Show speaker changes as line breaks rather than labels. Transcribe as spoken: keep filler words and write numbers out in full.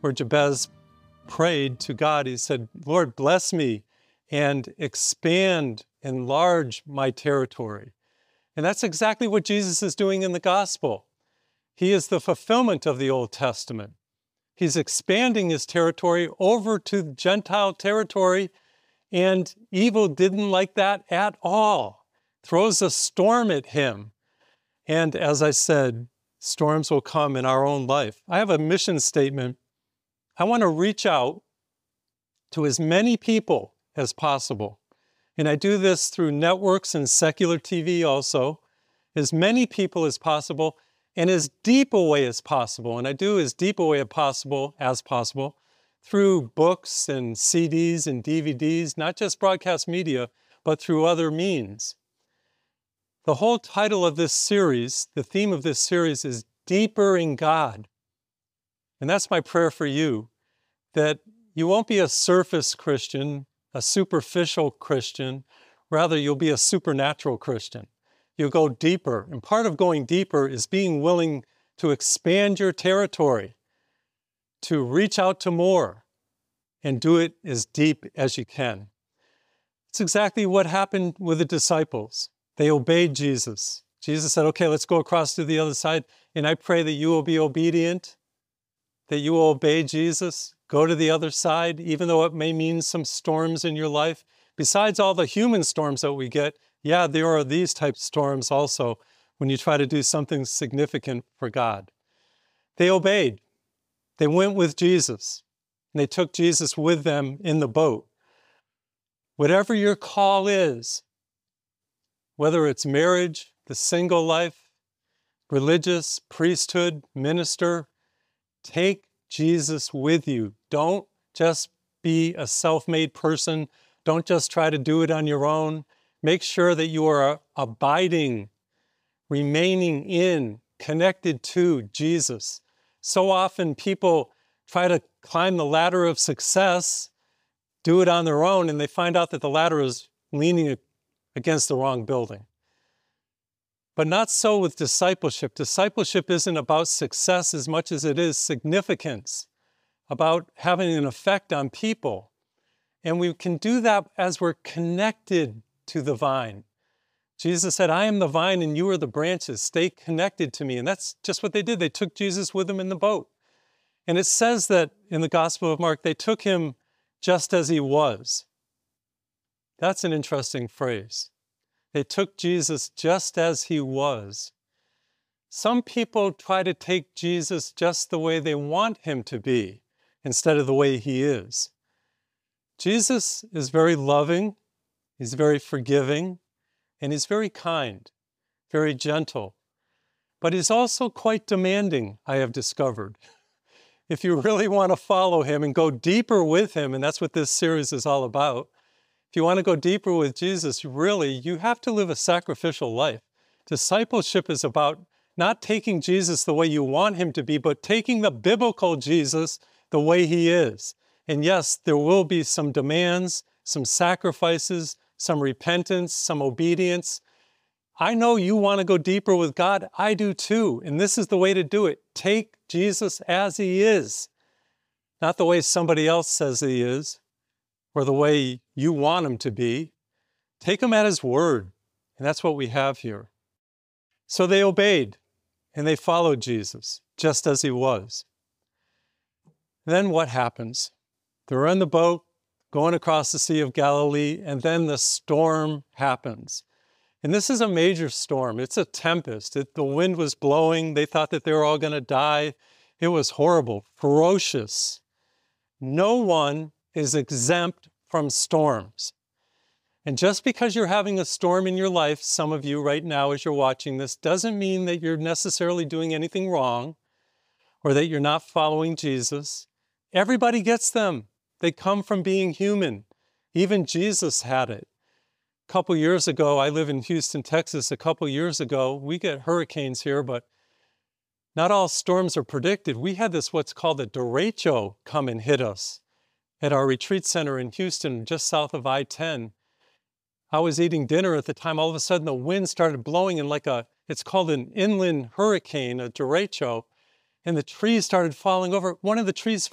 where Jabez prayed to God. He said, Lord, bless me and expand, enlarge my territory. And that's exactly what Jesus is doing in the gospel. He is the fulfillment of the Old Testament. He's expanding his territory over to Gentile territory, and evil didn't like that at all. Throws a storm at him. And as I said, storms will come in our own life. I have a mission statement. I want to reach out to as many people as possible. And I do this through networks and secular T V also. As many people as possible and as deep a way as possible. And I do as deep a way as possible as possible through books and C Ds and D V Ds, not just broadcast media, but through other means. The whole title of this series, the theme of this series is Deeper in God. And that's my prayer for you, that you won't be a surface Christian, a superficial Christian, rather you'll be a supernatural Christian. You'll go deeper. And part of going deeper is being willing to expand your territory, to reach out to more, and do it as deep as you can. It's exactly what happened with the disciples. They obeyed Jesus. Jesus said, okay, let's go across to the other side. And I pray that you will be obedient, that you will obey Jesus, go to the other side, even though it may mean some storms in your life. Besides all the human storms that we get, yeah, there are these types of storms also when you try to do something significant for God. They obeyed. They went with Jesus, and they took Jesus with them in the boat. Whatever your call is, whether it's marriage, the single life, religious, priesthood, minister, take Jesus with you. Don't just be a self-made person. Don't just try to do it on your own. Make sure that you are abiding, remaining in, connected to Jesus. So often people try to climb the ladder of success, do it on their own, and they find out that the ladder is leaning against the wrong building. But not so with discipleship. Discipleship isn't about success as much as it is significance, about having an effect on people. And we can do that as we're connected to the vine. Jesus said, I am the vine and you are the branches. Stay connected to me. And that's just what they did. They took Jesus with them in the boat. And it says that in the Gospel of Mark, they took him just as he was. That's an interesting phrase. They took Jesus just as he was. Some people try to take Jesus just the way they want him to be instead of the way he is. Jesus is very loving, he's very forgiving, and he's very kind, very gentle. But he's also quite demanding, I have discovered. If you really want to follow him and go deeper with him, and that's what this series is all about, if you want to go deeper with Jesus, really, you have to live a sacrificial life. Discipleship is about not taking Jesus the way you want him to be, but taking the biblical Jesus the way he is. And yes, there will be some demands, some sacrifices, some repentance, some obedience. I know you want to go deeper with God. I do too. And this is the way to do it. Take Jesus as he is, not the way somebody else says he is, or the way you want him to be. Take him at his word. And that's what we have here. So they obeyed and they followed Jesus just as he was. Then what happens? They're in the boat going across the Sea of Galilee, and then the storm happens. And this is a major storm. It's a tempest. It, the wind was blowing. They thought that they were all going to die. It was horrible, ferocious. No one is exempt from storms. And just because you're having a storm in your life, some of you right now as you're watching this, doesn't mean that you're necessarily doing anything wrong or that you're not following Jesus. Everybody gets them. They come from being human. Even Jesus had it. A couple years ago, I live in Houston, Texas. A couple years ago, we get hurricanes here, but not all storms are predicted. We had this what's called a derecho come and hit us at our retreat center in Houston, just south of I ten. I was eating dinner at the time. All of a sudden, the wind started blowing in like a, it's called an inland hurricane, a derecho, and the trees started falling over. One of the trees